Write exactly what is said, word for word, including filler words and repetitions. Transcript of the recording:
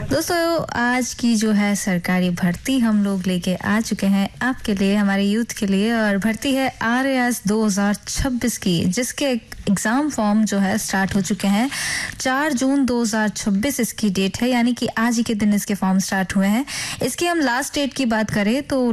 दोस्तों आज की जो है सरकारी भर्ती हम लोग लेके आ चुके हैं आपके लिए, हमारे यूथ के लिए, और भर्ती है आर ए एस दो हज़ार छब्बीस की, जिसके एग्ज़ाम फॉर्म जो है स्टार्ट हो चुके हैं। चार जून दो हज़ार छब्बीस इसकी डेट है, यानी कि आज ही के दिन इसके फॉर्म स्टार्ट हुए हैं। इसकी हम लास्ट डेट की बात करें तो